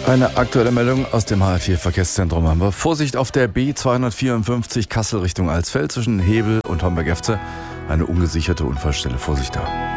Eine aktuelle Meldung aus dem HR4-Verkehrszentrum haben wir. Vorsicht auf der B254 Kassel Richtung Alsfeld zwischen Hebel und Homberg-Efze. Eine ungesicherte Unfallstelle. Vorsicht da.